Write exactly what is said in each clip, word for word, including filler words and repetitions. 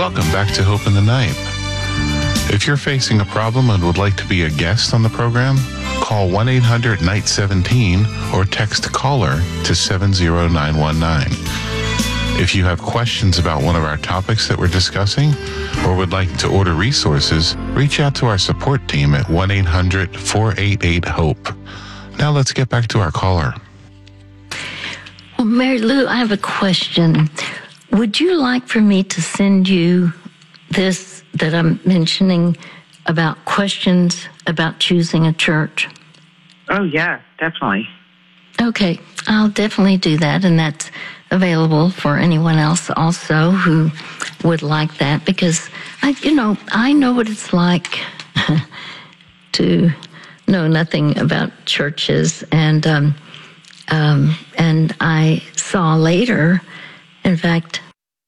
Welcome back to Hope in the Night. If you're facing a problem and would like to be a guest on the program, call one eight hundred night seventeen or text CALLER to seven zero nine one nine. If you have questions about one of our topics that we're discussing or would like to order resources, reach out to our support team at one eight hundred four eight eight HOPE. Now let's get back to our caller. Well, Mary Lou, I have a question. Would you like for me to send you this that I'm mentioning about questions about choosing a church? Oh, yeah, definitely. Okay, I'll definitely do that, and that's available for anyone else also who would like that, because, I, you know, I know what it's like to know nothing about churches, and um, um, and I saw later, in fact,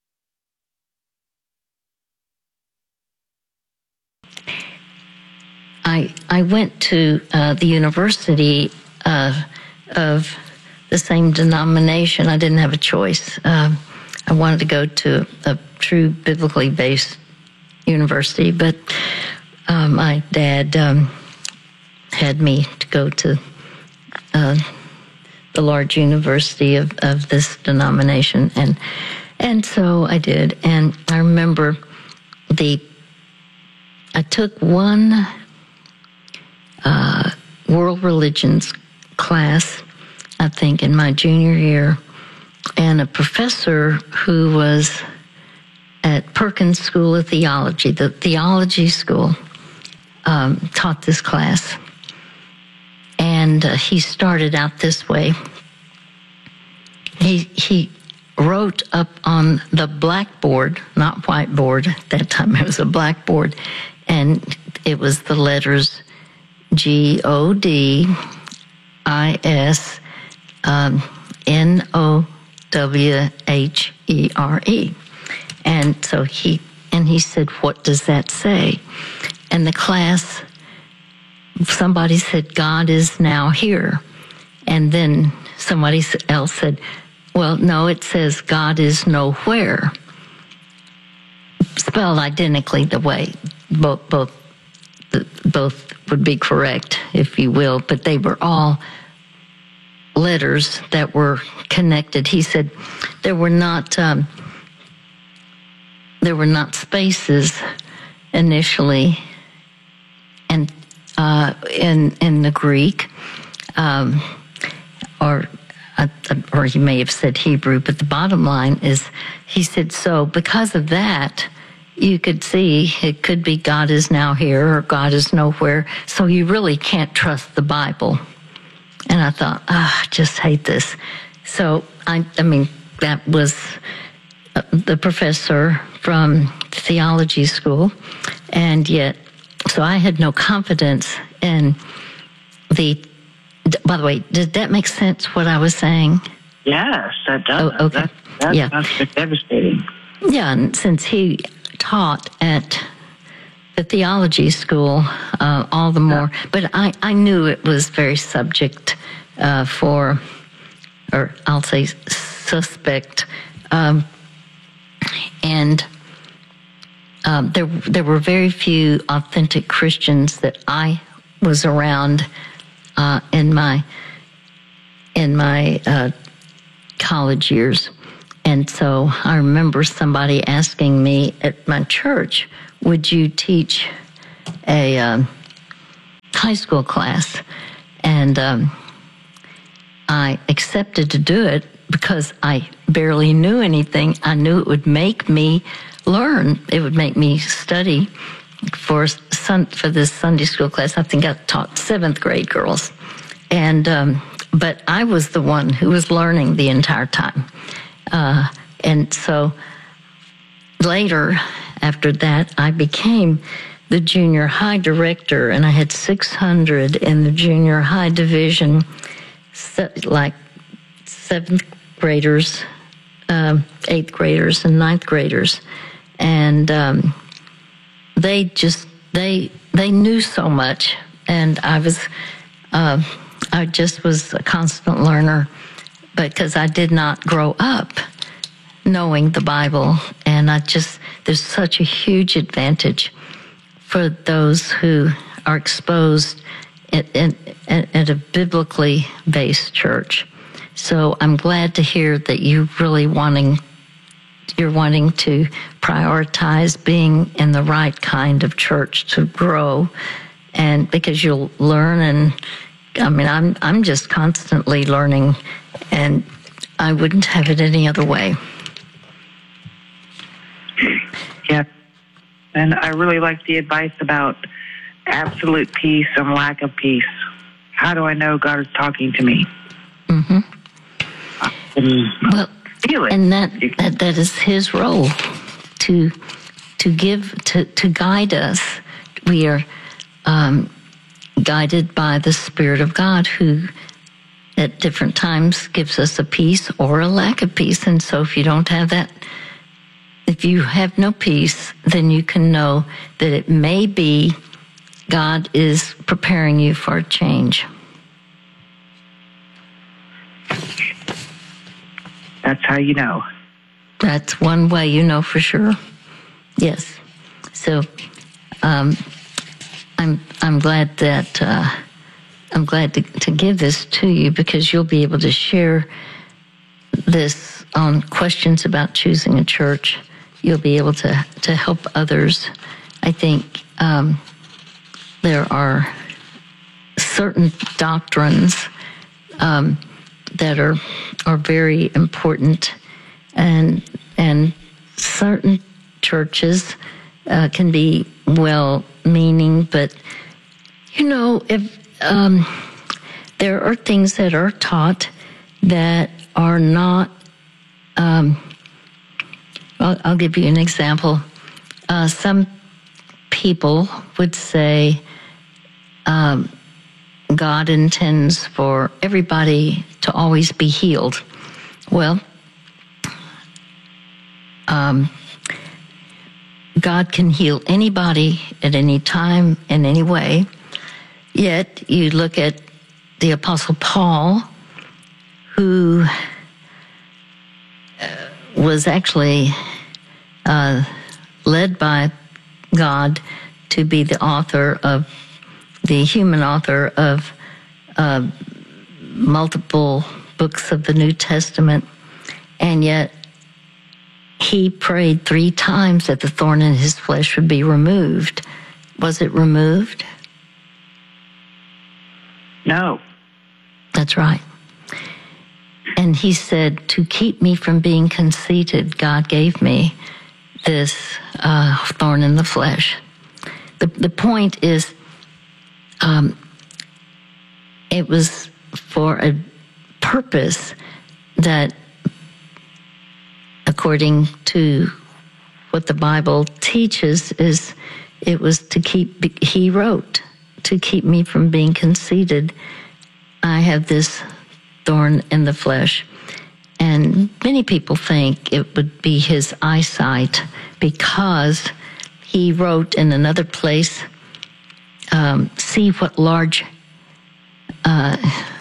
I I went to uh, the university uh, of the same denomination. I didn't have a choice. Um, I wanted to go to a true biblically based university, but uh, my dad um, had me to go to uh, the large university of, of this denomination, and and so I did. And I remember the I took one uh, world religions class, I think, in my junior year, and a professor who was at Perkins School of Theology, the theology school, um, taught this class. And uh, he started out this way. He he wrote up on the blackboard, not whiteboard, at that time it was a blackboard, and it was the letters G O D I S um, N O W H E R E. And so he, and he said, what does that say? And the class, somebody said, God is now here. And then somebody else said, well, no, it says God is nowhere. Spelled identically the way both, both, both would be correct, if you will, but they were all letters that were connected. He said there were not um, there were not spaces initially, and uh, in in the Greek, um, or uh, or he may have said Hebrew, but the bottom line is, he said, so because of that, you could see it could be God is now here or God is nowhere. So you really can't trust the Bible. And I thought, ah, I just hate this. So, I, I mean, that was uh, the professor from theology school. And yet, so I had no confidence in the, by the way, did that make sense, what I was saying? Yes, that does. Oh, okay. That, that yeah. sounds devastating. Yeah, and since he taught at the theology school, uh, all the more. Yeah. But I, I knew it was very subject uh, for, or I'll say suspect, um, and um, there there were very few authentic Christians that I was around uh, in my in my uh, college years. And so I remember somebody asking me at my church, would you teach a um, high school class? And um, I accepted to do it because I barely knew anything. I knew it would make me learn. It would make me study for sun, for this Sunday school class. I think I taught seventh grade girls. And um, but I was the one who was learning the entire time. Uh, and so later, after that, I became the junior high director, and I had six hundred in the junior high division, like seventh graders, um, eighth graders, and ninth graders. And um, they just, they they knew so much, and I was, uh, I just was a constant learner, because I did not grow up knowing the Bible and And I just, there's such a huge advantage for those who are exposed at, at, at a biblically based church. So I'm glad to hear that you really wanting, you're wanting to prioritize being in the right kind of church to grow, and because you'll learn. And I mean, I'm I'm just constantly learning, and I wouldn't have it any other way. Yeah. And I really like the advice about absolute peace and lack of peace. How do I know God is talking to me? Mm-hmm. And well, feel it. And that, that that is His role, to to give to to guide us. We are um, guided by the Spirit of God, who at different times gives us a peace or a lack of peace. And so, if you don't have that, if you have no peace, then you can know that it may be God is preparing you for a change. That's how you know. That's one way you know for sure. Yes. So um, I'm I'm glad that uh, I'm glad to, to give this to you, because you'll be able to share this on questions about choosing a church. You'll be able to, to help others. I think um, there are certain doctrines um, that are are very important, and and certain churches uh, can be well-meaning, but you know, if um, there are things that are taught that are not. Um, I'll, I'll give you an example. Uh, some people would say um, God intends for everybody to always be healed. Well, um, God can heal anybody at any time, in any way. Yet you look at the Apostle Paul, who was actually uh, led by God to be the author of, the human author of uh, multiple books of the New Testament, and yet he prayed three times that the thorn in his flesh would be removed. Was it removed? No. That's right. And he said, to keep me from being conceited, God gave me this uh, thorn in the flesh. The, the point is, um, it was for a purpose that, according to what the Bible teaches, is it was to keep, he wrote, to keep me from being conceited. I have this thorn in the flesh. And many people think it would be his eyesight, because he wrote in another place, um, see what large uh,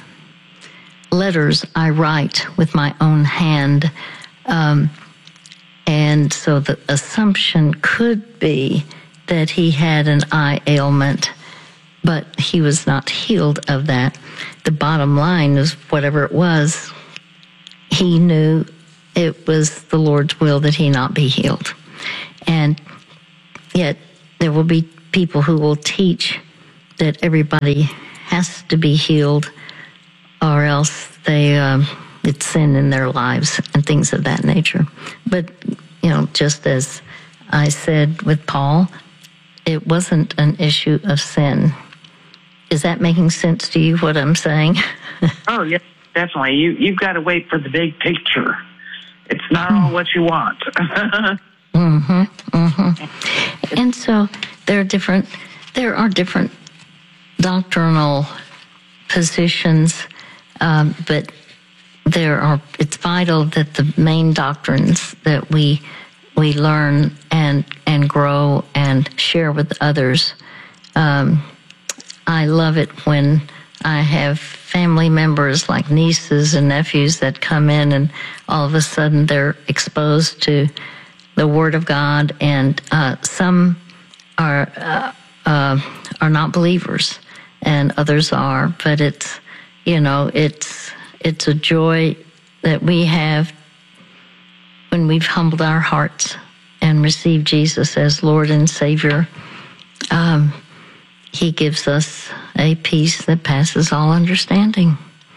letters I write with my own hand. Um, and so the assumption could be that he had an eye ailment, but he was not healed of that. The bottom line is, whatever it was, he knew it was the Lord's will that he not be healed. And yet there will be people who will teach that everybody has to be healed, or else they um, it's sin in their lives and things of that nature. But, you know, just as I said with Paul, it wasn't an issue of sin. Is that making sense to you, what I'm saying? Oh, yes, definitely. You, you've got to wait for the big picture. It's not all what you want. mm-hmm, mm-hmm. And so there are different, there are different doctrinal positions, um, but there are, it's vital that the main doctrines that we we learn and and grow and share with others. Um, I love it when I have family members like nieces and nephews that come in, and all of a sudden they're exposed to the Word of God, and uh, some are uh, uh, are not believers, and others are. But it's, you know, it's it's a joy that we have when we've humbled our hearts and received Jesus as Lord and Savior. Um, he gives us a peace that passes all understanding.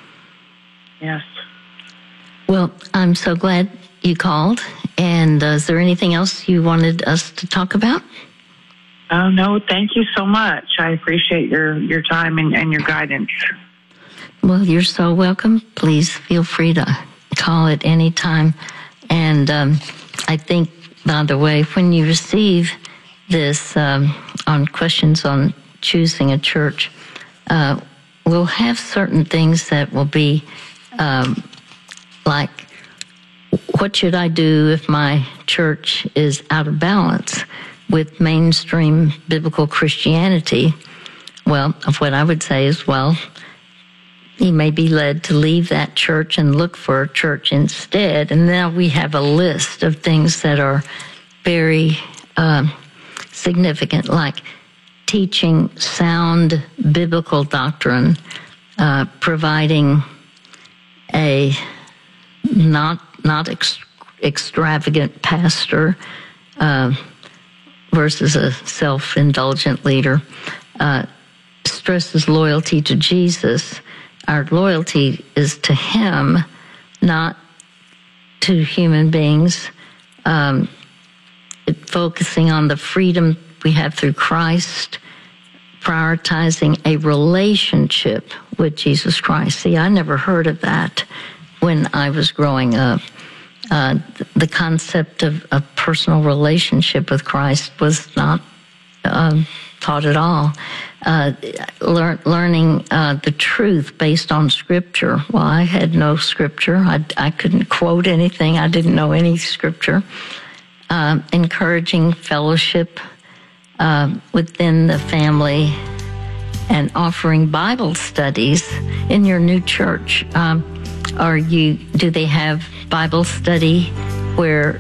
Yes. Well, I'm so glad you called. And uh, is there anything else you wanted us to talk about? Oh, no, thank you so much. I appreciate your, your time and, and your guidance. Well, you're so welcome. Please feel free to call at any time. And um, I think, by the way, when you receive this um, on questions on choosing a church, uh, we'll have certain things that will be um, like, what should I do if my church is out of balance with mainstream biblical Christianity? Well, what I would say is, well, you may be led to leave that church and look for a church instead. And now we have a list of things that are very uh, significant, like teaching sound biblical doctrine, uh, providing a not not ex- extravagant pastor uh, versus a self-indulgent leader, uh, stresses loyalty to Jesus. Our loyalty is to Him, not to human beings. Um, it, focusing on the freedom we have through Christ, prioritizing a relationship with Jesus Christ. See, I never heard of that when I was growing up. Uh, the concept of a personal relationship with Christ was not um, taught at all. Uh, lear- learning uh, the truth based on Scripture. Well, I had no Scripture. I, I couldn't quote anything. I didn't know any Scripture. Uh, encouraging fellowship uh, within the family and offering Bible studies in your new church. Um, Are you? Do they have Bible study where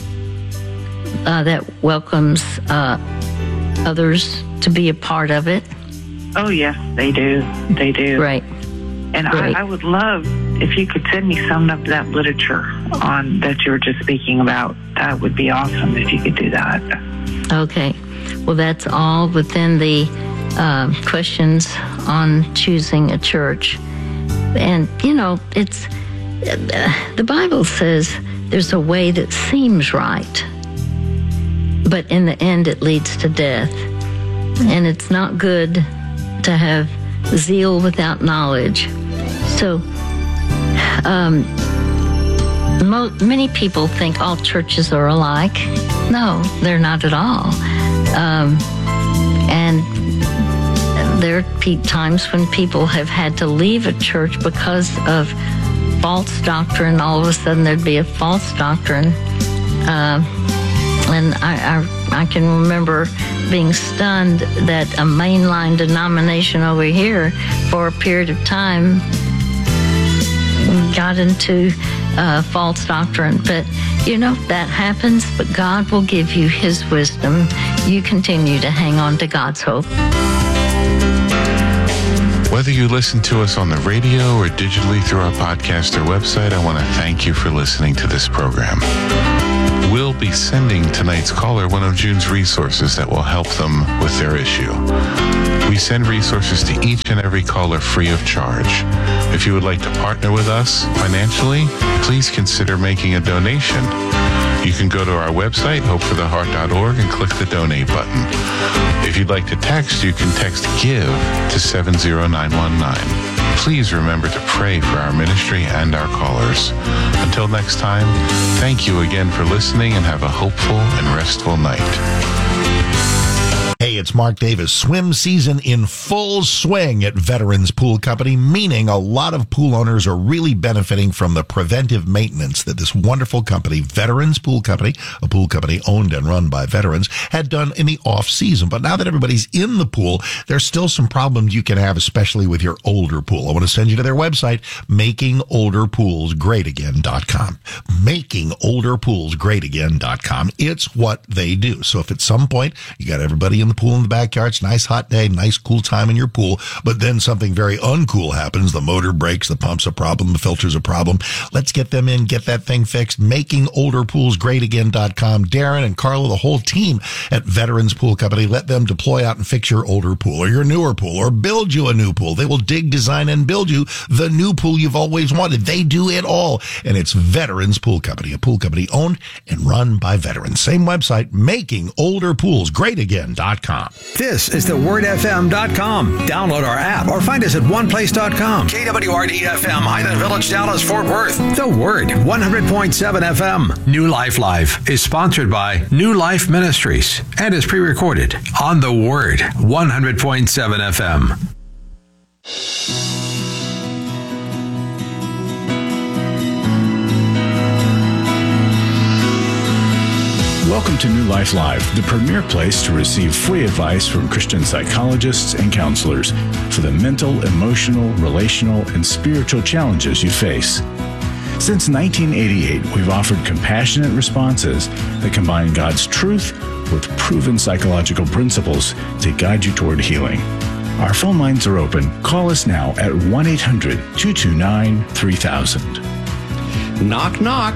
uh, that welcomes uh, others to be a part of it? Oh, yes, they do. They do. Right. And right. I, I would love if you could send me some of that literature on that you were just speaking about. That would be awesome if you could do that. Okay. Well, that's all within the uh, questions on choosing a church. And, you know, it's uh, the Bible says there's a way that seems right, but in the end it leads to death. And it's not good to have zeal without knowledge. So um, mo- many people think all churches are alike. No, they're not at all. Um, and there are times when people have had to leave a church because of false doctrine. All of a sudden there'd be a false doctrine. Uh, and I, I, I can remember being stunned that a mainline denomination over here for a period of time got into uh, false doctrine. But, you know, that happens, but God will give you His wisdom. You continue to hang on to God's hope. Whether you listen to us on the radio or digitally through our podcast or website, I want to thank you for listening to this program. We'll be sending tonight's caller one of June's resources that will help them with their issue. We send resources to each and every caller free of charge. If you would like to partner with us financially, please consider making a donation. You can go to our website, hope for the heart dot org, and click the donate button. If you'd like to text, you can text GIVE to seven zero nine one nine. Please remember to pray for our ministry and our callers. Until next time, thank you again for listening and have a hopeful and restful night. Hey, it's Mark Davis. Swim season in full swing at Veterans Pool Company, meaning a lot of pool owners are really benefiting from the preventive maintenance that this wonderful company, Veterans Pool Company, a pool company owned and run by veterans, had done in the off season. But now that everybody's in the pool, there's still some problems you can have, especially with your older pool. I want to send you to their website, making older pools great again dot com. making older pools great again dot com. It's what they do. So if at some point you got everybody in the pool in the backyard, it's a nice hot day, nice cool time in your pool, but then something very uncool happens, the motor breaks, the pump's a problem, the filter's a problem, let's get them in, get that thing fixed. making older pools great again dot com. Darren and Carla, the whole team at Veterans Pool Company, let them deploy out and fix your older pool or your newer pool or build you a new pool. They will dig, design, and build you the new pool you've always wanted. They do it all. And it's Veterans Pool Company, a pool company owned and run by veterans. Same website, making older pools great again dot com. This is the word f m dot com. Download our app or find us at one place dot com. K W R D F M, Highland Village, Dallas, Fort Worth. The Word, one hundred point seven F M. New Life Live is sponsored by New Life Ministries and is pre-recorded on The Word, one hundred point seven F M. Welcome to New Life Live, the premier place to receive free advice from Christian psychologists and counselors for the mental, emotional, relational, and spiritual challenges you face. Since nineteen eighty-eight, we've offered compassionate responses that combine God's truth with proven psychological principles to guide you toward healing. Our phone lines are open. Call us now at one eight hundred two two nine three thousand. Knock, knock.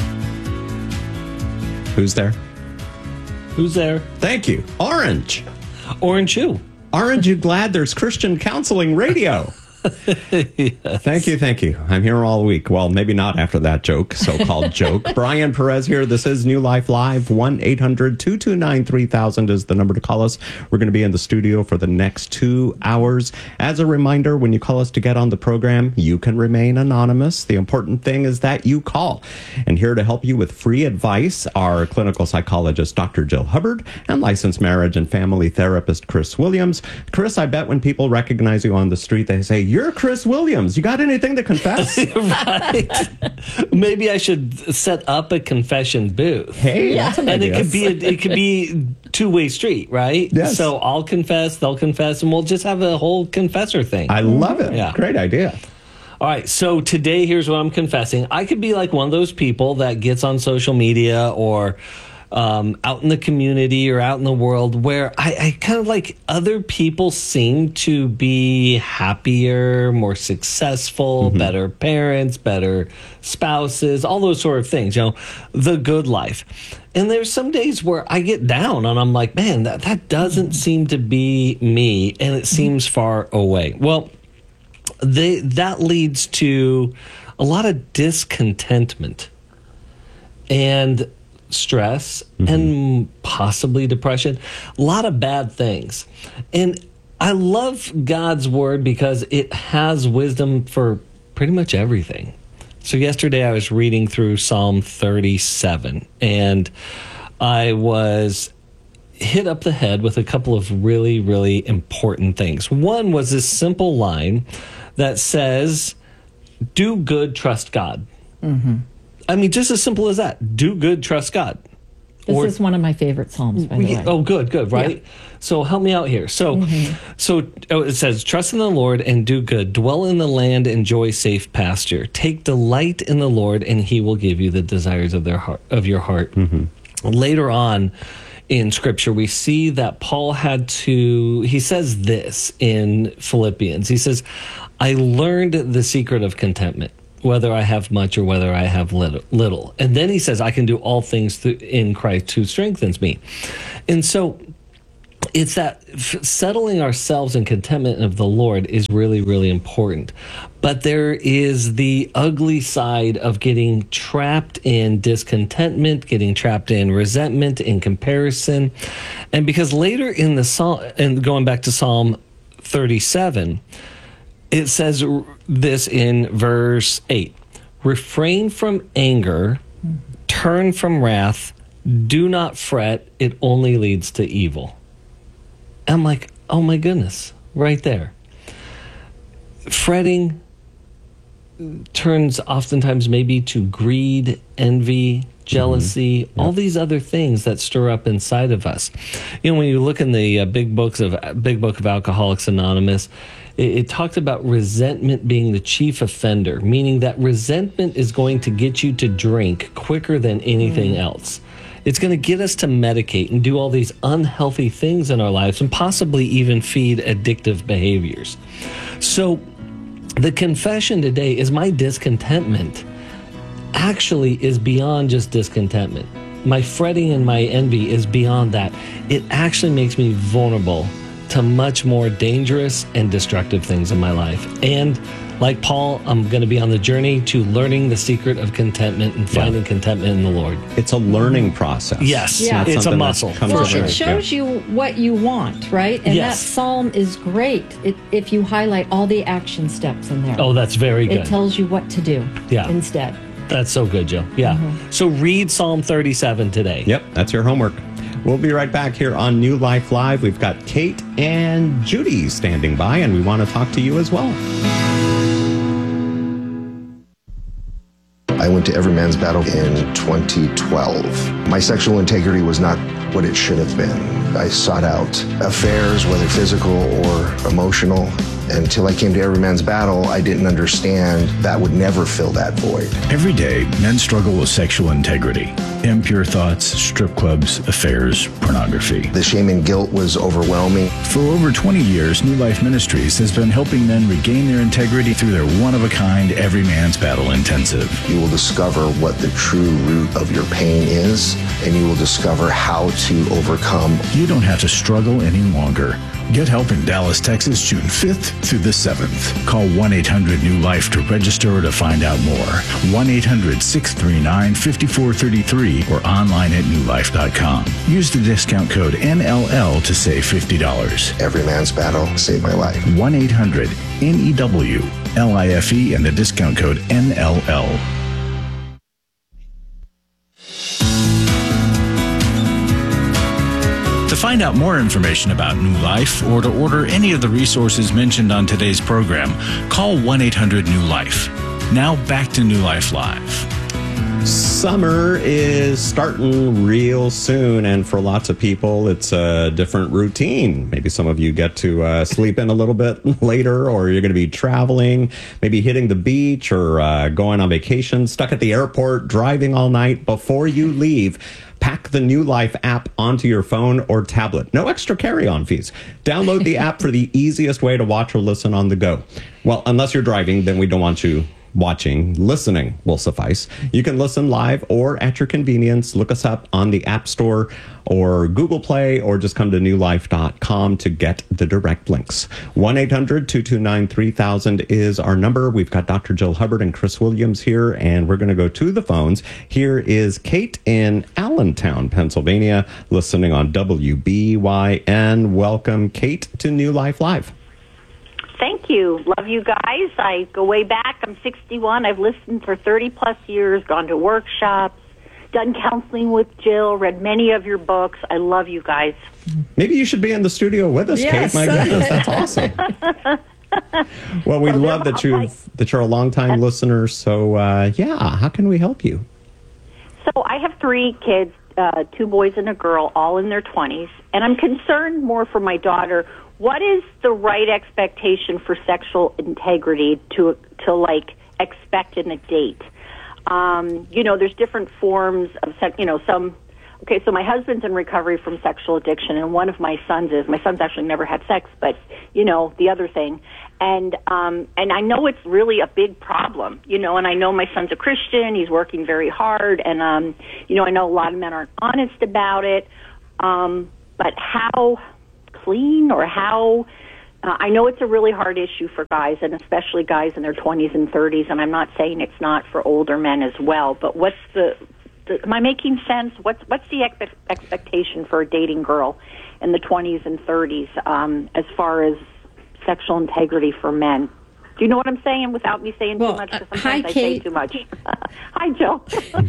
Who's there? Who's there? Thank you. Orange. Orange who? Aren't you glad there's Christian Counseling Radio? Yes. Thank you, thank you. I'm here all week. Well, maybe not after that joke, so-called joke. Brian Perez here. This is New Life Live. one eight hundred two two nine three thousand is the number to call us. We're going to be in the studio for the next two hours. As a reminder, when you call us to get on the program, you can remain anonymous. The important thing is that you call. And here to help you with free advice are clinical psychologist Doctor Jill Hubbard and licensed marriage and family therapist Chris Williams. Chris, I bet when people recognize you on the street, they say, "You're Chris Williams. You got anything to confess?" Right. Maybe I should set up a confession booth. Hey, that's an and idea. it could be a, it could be two-way street, right? Yes. So I'll confess, they'll confess, and we'll just have a whole confessor thing. I love it. Yeah. Great idea. All right, so today, here's what I'm confessing. I could be like one of those people that gets on social media or um, out in the community or out in the world where I, I kind of like other people seem to be happier, more successful, mm-hmm. better parents, better spouses, all those sort of things, you know, the good life. And there's some days where I get down and I'm like, man, that, that doesn't seem to be me, and it seems far away. Well, they, that leads to a lot of discontentment and stress, mm-hmm. and possibly depression, a lot of bad things. And I love God's word because it has wisdom for pretty much everything. So yesterday I was reading through Psalm thirty-seven, and I was hit up the head with a couple of really, really important things. One was this simple line that says, "Do good, trust God." Mm-hmm. I mean, just as simple as that. Do good, trust God. This or, is one of my favorite Psalms, by the way. Oh, good, good, right? Yeah. So help me out here. So, mm-hmm. so oh, it says, "Trust in the Lord and do good. Dwell in the land, enjoy safe pasture. Take delight in the Lord, and He will give you the desires of their heart, of your heart." Mm-hmm. Later on in Scripture, we see that Paul had to. He says this in Philippians. He says, "I learned the secret of contentment, whether I have much or whether I have little." And then he says, "I can do all things through, in Christ who strengthens me." And so it's that f- settling ourselves in contentment of the Lord is really, really important. But there is the ugly side of getting trapped in discontentment, getting trapped in resentment, in comparison. And because later in the Psalm, and going back to Psalm thirty-seven, it says this in verse eight, "Refrain from anger, turn from wrath, do not fret, it only leads to evil." I'm like, oh my goodness, right there. Fretting turns oftentimes maybe to greed, envy, jealousy, mm-hmm. all these other things that stir up inside of us. You know, when you look in the uh, big books of big book of Alcoholics Anonymous, it, it talks about resentment being the chief offender, meaning that resentment is going to get you to drink quicker than anything mm. else. It's going to get us to medicate and do all these unhealthy things in our lives and possibly even feed addictive behaviors. So the confession today is my discontentment actually is beyond just discontentment. My fretting and my envy is beyond that. It actually makes me vulnerable to much more dangerous and destructive things in my life. And like Paul, I'm going to be on the journey to learning the secret of contentment and finding yeah. contentment in the Lord. It's a learning process. Yes, yeah. it's, it's a muscle. Well, sure. it shows yeah. you what you want, right? And yes. that psalm is great it, if you highlight all the action steps in there. Oh, that's very good. It tells you what to do yeah. instead. That's so good, Joe. Yeah. Mm-hmm. So read Psalm thirty-seven today. Yep, that's your homework. We'll be right back here on New Life Live. We've got Kate and Judy standing by, and we want to talk to you as well. I went to Every Man's Battle in twenty twelve. My sexual integrity was not what it should have been. I sought out affairs, whether physical or emotional. Until I came to Every Man's Battle, I didn't understand that would never fill that void. Every day, men struggle with sexual integrity. Impure thoughts, strip clubs, affairs, pornography. The shame and guilt was overwhelming. For over twenty years, New Life Ministries has been helping men regain their integrity through their one-of-a-kind Every Man's Battle Intensive. You will discover what the true root of your pain is, and you will discover how to overcome. You don't have to struggle any longer. Get help in Dallas, Texas, June fifth through the seventh. Call one eight hundred new life to register or to find out more. one eight hundred six three nine five four three three or online at new life dot com. Use the discount code N L L to save fifty dollars. Every Man's Battle saved my life. one eight hundred N E W L I F E and the discount code N L L. To find out more information about New Life or to order any of the resources mentioned on today's program, call one eight hundred new life. Now back to New Life Live. Summer is starting real soon, and for lots of people, it's a different routine. Maybe some of you get to uh, sleep in a little bit later, or you're going to be traveling, maybe hitting the beach or uh, going on vacation, stuck at the airport, driving all night. Before you leave, pack the New Life app onto your phone or tablet. No extra carry-on fees. Download the app for the easiest way to watch or listen on the go. Well, unless you're driving, then we don't want you watching. Listening will suffice. You can listen live or at your convenience. Look us up on the App Store or Google Play, or just come to new life dot com to get the direct links. one eight hundred two two nine three thousand is our number. We've got Doctor Jill Hubbard and Chris Williams here, and we're going to go to the phones. Here is Kate in Allentown, Pennsylvania, listening on W B Y N. Welcome, Kate, to New Life Live. Thank you. Love you guys. I go way back. I'm sixty-one. I've listened for thirty plus years, gone to workshops, done counseling with Jill, read many of your books. I love you guys. Maybe you should be in the studio with us, Yes. Kate. My goodness, that's awesome. Well, we Well, love then that I'll you that you're a longtime listener. So, uh, yeah, how can we help you? So I have three kids, uh, two boys and a girl, all in their twenties, and I'm concerned more for my daughter. What is the right expectation for sexual integrity to to like expect in a date? Um, you know, there's different forms of sex. You know, some. Okay, so my husband's in recovery from sexual addiction, and one of my sons is. My son's actually never had sex, but you know the other thing, and um, and I know it's really a big problem. You know, and I know my son's a Christian. He's working very hard, and um, you know, I know a lot of men aren't honest about it. Um, but how clean or how? Uh, I know it's a really hard issue for guys, and especially guys in their twenties and thirties. And I'm not saying it's not for older men as well. But what's the Am I making sense? What's what's the expe- expectation for a dating girl in the twenties and thirties um, as far as sexual integrity for men? Do you know what I'm saying without me saying Well, too much? 'Cause uh, sometimes hi, I Kate. say too much. Hi, Joe.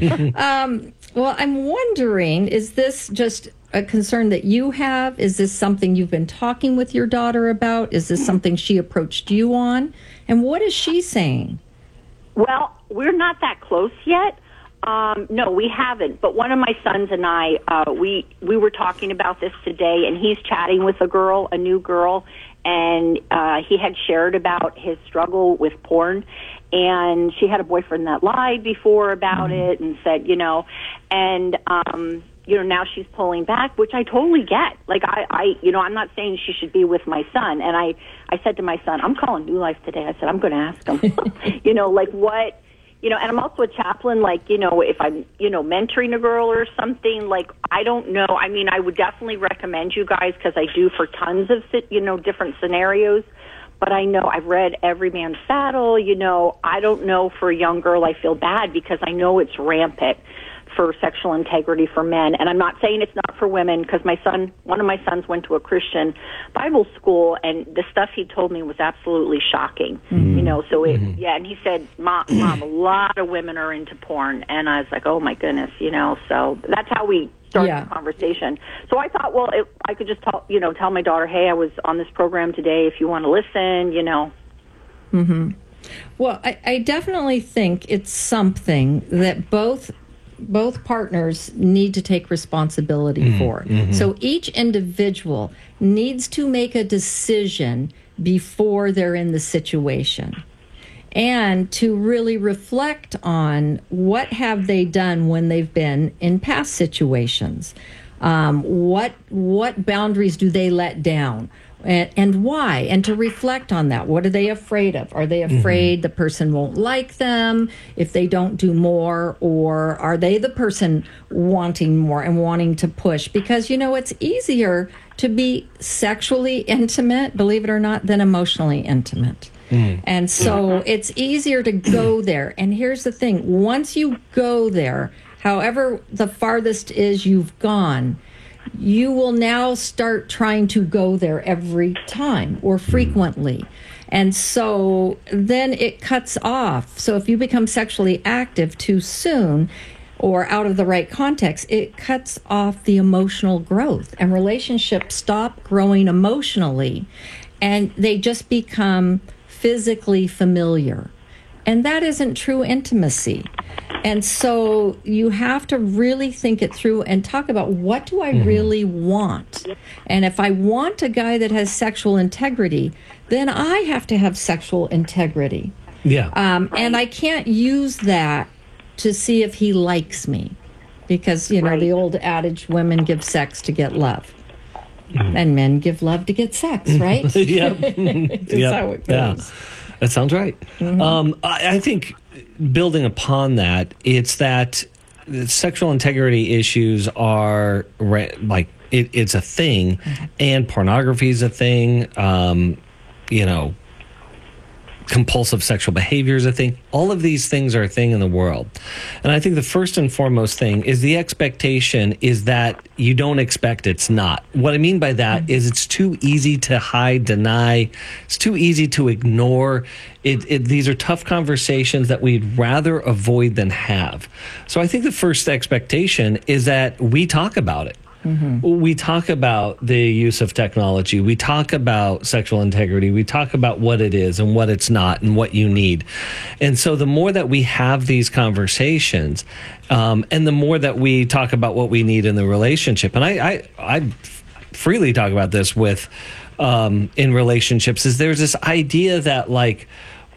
Um, well, I'm wondering, is this just a concern that you have? Is this something you've been talking with your daughter about? Is this something she approached you on? And what is she saying? Well, we're not that close yet. Um, no, we haven't. But one of my sons and I, uh, we we were talking about this today, and he's chatting with a girl, a new girl, and uh, he had shared about his struggle with porn. And she had a boyfriend that lied before about mm-hmm. it and said, you know, and, um, you know, now she's pulling back, which I totally get. Like, I, I, you know, I'm not saying she should be with my son. And I, I said to my son, I'm calling New Life today. I said, I'm going to ask him, you know, like what, you know, and I'm also a chaplain, like, you know, if I'm, you know, mentoring a girl or something, like, I don't know. I mean, I would definitely recommend you guys because I do for tons of, you know, different scenarios. But I know I've read Every Man's Battle, you know, I don't know for a young girl, I feel bad because I know it's rampant for sexual integrity for men. And I'm not saying it's not for women because my son, one of my sons went to a Christian Bible school and the stuff he told me was absolutely shocking, mm-hmm. you know, so it, mm-hmm. yeah. And he said, Mom, Mom, a lot of women are into porn. And I was like, oh my goodness, you know, so that's how we started yeah. the conversation. So I thought, well, it, I could just tell, you know, tell my daughter, hey, I was on this program today. If you want to listen, you know. Mm-hmm. Well, I, I definitely think it's something that both both partners need to take responsibility mm-hmm. for. Mm-hmm. So each individual needs to make a decision before they're in the situation. And to really reflect on what have they done when they've been in past situations. Um, what what boundaries do they let down? And, and why? And to reflect on that. What are they afraid of? Are they afraid mm-hmm. the person won't like them if they don't do more? Or are they the person wanting more and wanting to push? Because, you know, it's easier to be sexually intimate, believe it or not, than emotionally intimate. Mm. And so it's easier to go there. And here's the thing. Once you go there, however the farthest is you've gone, you will now start trying to go there every time or frequently. And so then it cuts off. So if you become sexually active too soon or out of the right context, it cuts off the emotional growth. And relationships stop growing emotionally, and they just become physically familiar. And that isn't true intimacy. And so you have to really think it through and talk about, what do I mm-hmm. really want? And if I want a guy that has sexual integrity, then I have to have sexual integrity. Yeah. Um, and I can't use that to see if he likes me. Because, you know, right. the old adage, women give sex to get love. Mm-hmm. And men give love to get sex, right? Yep. That's yep. how it goes. Yeah. That sounds right. Mm-hmm. Um, I, I think building upon that, it's that sexual integrity issues are re- like it, it's a thing, mm-hmm. and pornography is a thing. Um, you know, compulsive sexual behavior is a thing. All of these things are a thing in the world. And I think the first and foremost thing is the expectation is that you don't expect it's not. What I mean by that mm-hmm. is it's too easy to hide, deny. It's too easy to ignore. It, it, these are tough conversations that we'd rather avoid than have. So I think the first expectation is that we talk about it. Mm-hmm. We talk about the use of technology. We talk about sexual integrity. We talk about what it is and what it's not and what you need. And so the more that we have these conversations, um, and the more that we talk about what we need in the relationship, and I, I, I freely talk about this with um, in relationships, is there's this idea that like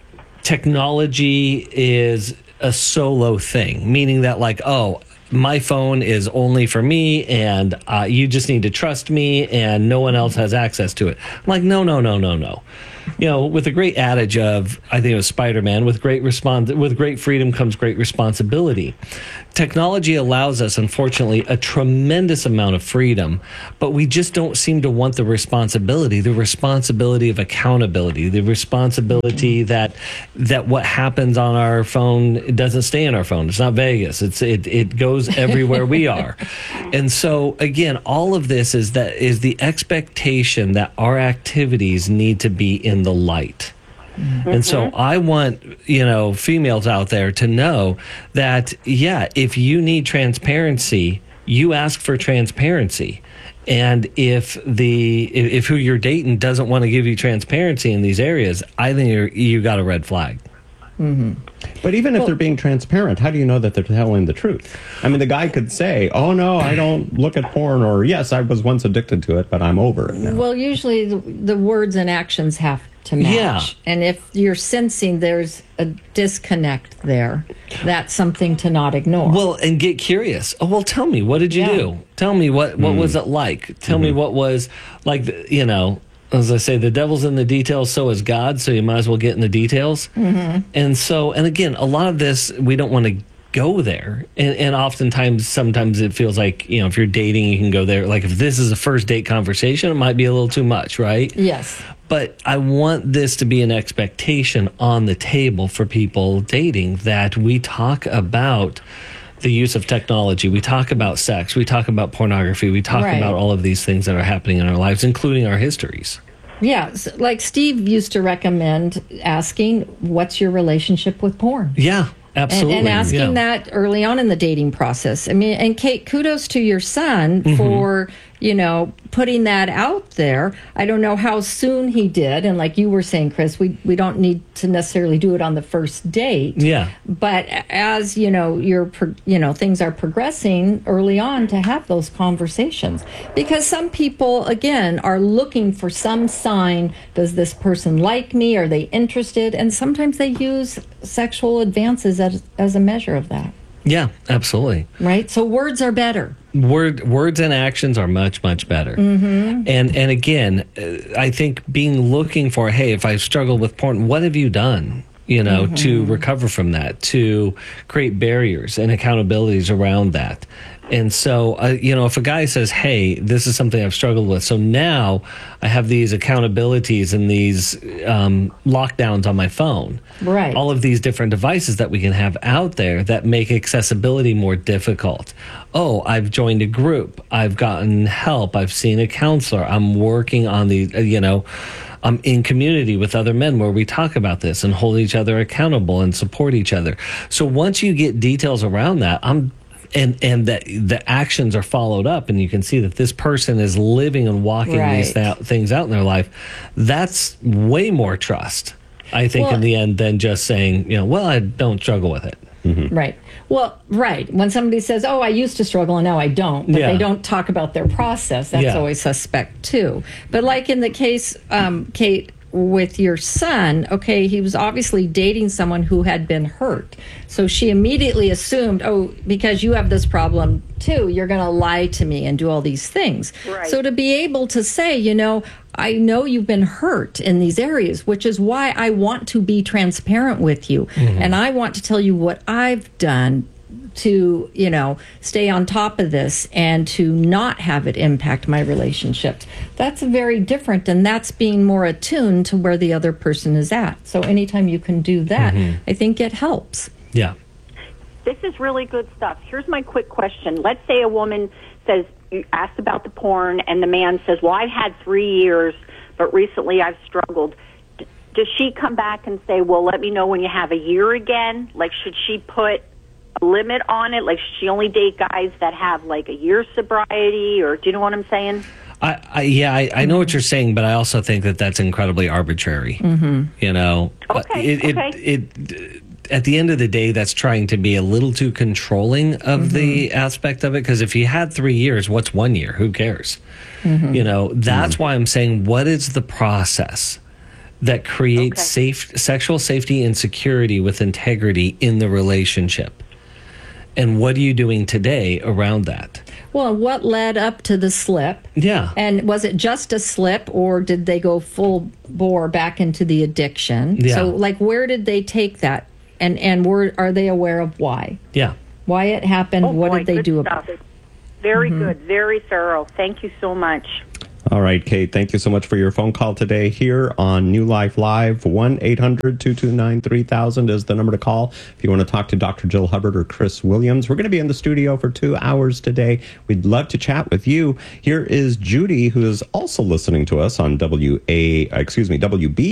technology is a solo thing, meaning that like, oh, my phone is only for me, and uh, you just need to trust me, and no one else has access to it. I'm like, no, no, no, no, no. You know, with a great adage of, I think it was Spider-Man, with great respons- with great freedom comes great responsibility. Technology allows us, unfortunately, a tremendous amount of freedom, but we just don't seem to want the responsibility, the responsibility of accountability, the responsibility that that what happens on our phone, it doesn't stay in our phone. It's not Vegas. It's it it goes everywhere we are. And so, again, all of this is that is the expectation that our activities need to be in the light. Mm-hmm. And so I want, you know, females out there to know that, yeah, if you need transparency, you ask for transparency. And if the if, if who you're dating doesn't want to give you transparency in these areas, I think you're, you got a red flag. Mm-hmm. But even if Well- they're being transparent, how do you know that they're telling the truth? I mean, the guy could say, oh, no, I don't look at porn, or yes, I was once addicted to it, but I'm over it now. Well, usually the, the words and actions have to match. Yeah. And if you're sensing there's a disconnect there, that's something to not ignore. Well, and get curious. Oh, well, tell me, what did you Yeah. do? Tell me, what, what was it like? Tell me what was, like, the- you know, as I say, the devil's in the details, so is God, so you might as well get in the details. Mm-hmm. And so, and again, a lot of this, we don't want to go there. And, and oftentimes, sometimes it feels like, you know, if you're dating, you can go there. Like, if this is a first date conversation, it might be a little too much, right? Yes. But I want this to be an expectation on the table for people dating, that we talk about the use of technology. We talk about sex. We talk about pornography. We talk Right. about all of these things that are happening in our lives, including our histories. Yeah. So, like Steve used to recommend asking, what's your relationship with porn? Yeah, And, absolutely. and asking yeah. that early on in the dating process. I mean, and Kate, kudos to your son Mm-hmm. for, you know, putting that out there. I don't know how soon he did. And like you were saying, Chris, we, we don't need to necessarily do it on the first date. Yeah. But as, you know, you're, pro- you know, things are progressing early on, to have those conversations. Because some people, again, are looking for some sign. Does this person like me? Are they interested? And sometimes they use sexual advances as, as a measure of that. Yeah, absolutely. Right? So words are better. Word, words and actions are much, much better. Mm-hmm. And and again, uh, I think being looking for, hey, if I struggle with porn, what have you done? You know, Mm-hmm. to recover from that, to create barriers and accountabilities around that. And so, uh, you know, if a guy says, hey, this is something I've struggled with, so now I have these accountabilities and these um, lockdowns on my phone. Right. All of these different devices that we can have out there that make accessibility more difficult. Oh, I've joined a group. I've gotten help. I've seen a counselor. I'm working on the, uh, you know, I'm in community with other men where we talk about this and hold each other accountable and support each other. So once you get details around that, I'm and and that the actions are followed up, and you can see that this person is living and walking these Right. th- things out in their life, that's way more trust, I think, Well- in the end, than just saying, you know, well, I don't struggle with it. Right. Well, right. When somebody says, oh, I used to struggle and now I don't, but Yeah. they don't talk about their process, that's Yeah. always suspect too. But like in the case, um, Kate, with your son, okay, he was obviously dating someone who had been hurt. So she immediately assumed, oh, because you have this problem too, you're going to lie to me and do all these things. Right. So to be able to say, you know, I know you've been hurt in these areas, which is why I want to be transparent with you. And I want to tell you what I've done to, you know, stay on top of this and to not have it impact my relationships. That's very different, and that's being more attuned to where the other person is at. So anytime you can do that, I think it helps. Yeah. This is really good stuff. Here's my quick question. Let's say a woman says, you asked about the porn, and the man says, well, I've had three years, but recently I've struggled. D- does she come back and say, well, let me know when you have a year again? Like, should she put a limit on it? Like, should she only date guys that have, like, a year sobriety? Or do you know what I'm saying? I, I yeah, I, I know what you're saying, but I also think that that's incredibly arbitrary. Mm-hmm. You know, Okay, it, okay. it, it, at the end of the day, that's trying to be a little too controlling of the aspect of it. Because if you had three years, what's one year? Who cares? You know, that's why I'm saying, what is the process that creates Okay. safe sexual safety and security with integrity in the relationship? And what are you doing today around that? Well, what led up to the slip? Yeah. And was it just a slip, or did they go full bore back into the addiction? Yeah. So, like, where did they take that? And and were are they aware of why? Yeah. Why it happened? Oh, what boy, did they good do stuff. about it? Very good. Very thorough. Thank you so much. All right, Kate, thank you so much for your phone call today here on New Life Live. one eight hundred two two nine three thousand is the number to call if you want to talk to Doctor Jill Hubbard or Chris Williams. We're going to be in the studio for two hours today. We'd love to chat with you. Here is Judy, who is also listening to us on W A, excuse me, W B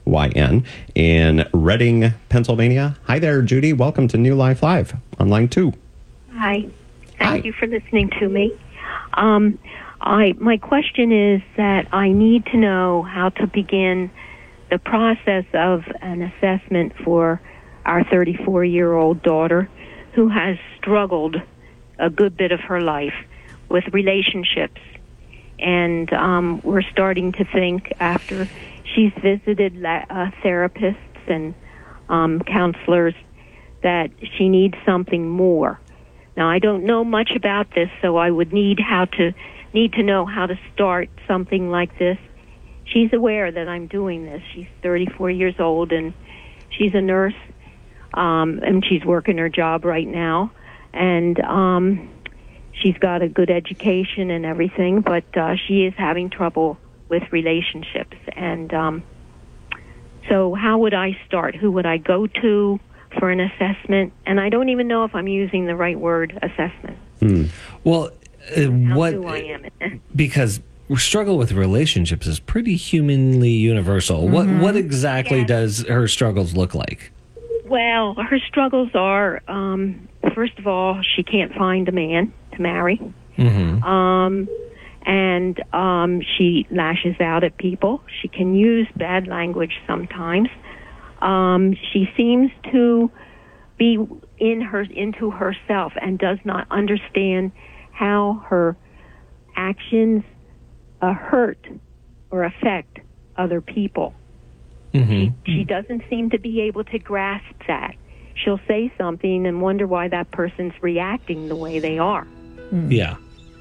Y N, in Reading, Pennsylvania. Hi there, Judy. Welcome to New Life Live on line two. Hi. Thank Hi. you for listening to me. Um, I my question is that I need to know how to begin the process of an assessment for our thirty-four-year-old daughter who has struggled a good bit of her life with relationships. And um, we're starting to think, after she's visited la- uh, therapists and um, counselors, that she needs something more. Now, I don't know much about this, so I would need how to need to know how to start something like this. She's aware that I'm doing this. She's thirty-four years old, and she's a nurse, um, and she's working her job right now. And um, she's got a good education and everything, but uh, she is having trouble with relationships. And um, so how would I start? Who would I go to for an assessment? And I don't even know if I'm using the right word, assessment. Hmm. Well, uh, How what? do I am it? Because struggle with relationships is pretty humanly universal. What what exactly Yes. does her struggles look like? Well, her struggles are, um, first of all, she can't find a man to marry. Mm-hmm. Um, and um, she lashes out at people. She can use bad language sometimes. Um, she seems to be in her into herself and does not understand how her actions uh, hurt or affect other people. Mm-hmm. She doesn't seem to be able to grasp that. She'll say something and wonder why that person's reacting the way they are. Yeah.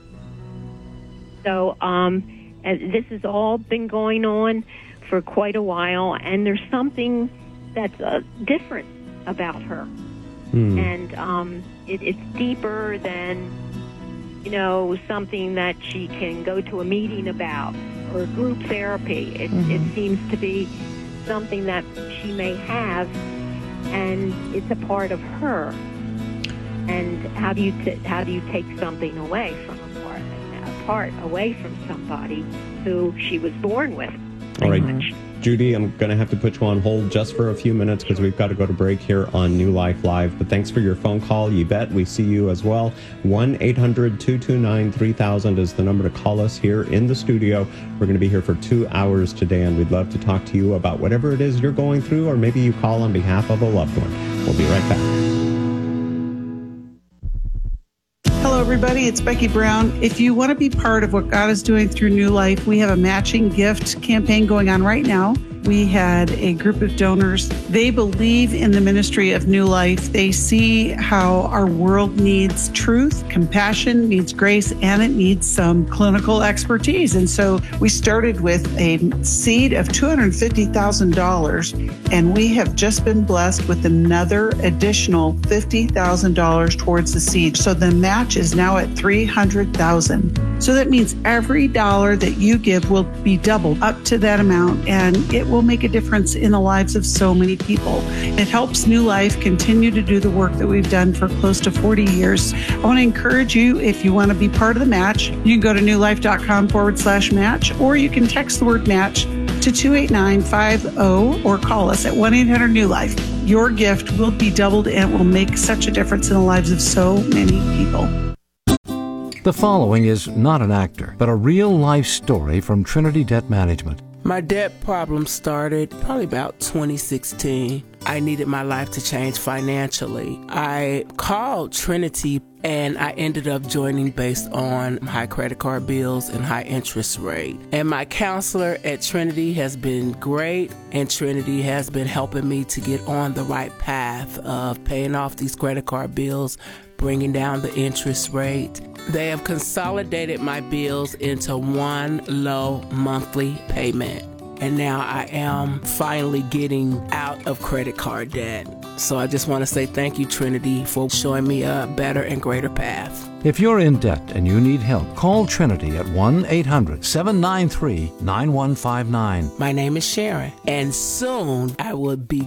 So um, and this has all been going on for quite a while, and there's something that's uh, different about her. Hmm. And um, it, it's deeper than, you know, something that she can go to a meeting about or group therapy. It, it seems to be something that she may have, and it's a part of her. And how do you t- how do you take something away from a part, a part away from somebody who she was born with? All right, much. Judy, I'm going to have to put you on hold just for a few minutes because we've got to go to break here on New Life Live. But thanks for your phone call, Yvette. We see you as well. one eight hundred two two nine three thousand is the number to call us here in the studio. We're going to be here for two hours today, and we'd love to talk to you about whatever it is you're going through, or maybe you call on behalf of a loved one. We'll be right back. Hello, everybody. It's Becky Brown. If you want to be part of what God is doing through New Life, we have a matching gift campaign going on right now. We had a group of donors. They believe in the ministry of New Life. They see how our world needs truth, compassion, needs grace, and it needs some clinical expertise. And so we started with a seed of two hundred fifty thousand dollars, and we have just been blessed with another additional fifty thousand dollars towards the seed. So the match is now at three hundred thousand dollars. So that means every dollar that you give will be doubled up to that amount, and it will make a difference in the lives of so many people. It helps New Life continue to do the work that we've done for close to forty years. I want to encourage you, if you want to be part of the match, you can go to newlife.com forward slash match, or you can text the word match to two eight nine five zero or call us at one eight hundred new life. Your gift will be doubled and will make such a difference in the lives of so many people. The following is not an actor, but a real-life story from Trinity Debt Management. My debt problem started probably about twenty sixteen. I needed my life to change financially. I called Trinity and I ended up joining based on high credit card bills and high interest rate. And my counselor at Trinity has been great, and Trinity has been helping me to get on the right path of paying off these credit card bills, bringing down the interest rate. They have consolidated my bills into one low monthly payment. And now I am finally getting out of credit card debt. So I just want to say thank you, Trinity, for showing me a better and greater path. If you're in debt and you need help, call Trinity at one eight hundred seven nine three nine one five nine. My name is Sharon, and soon I will be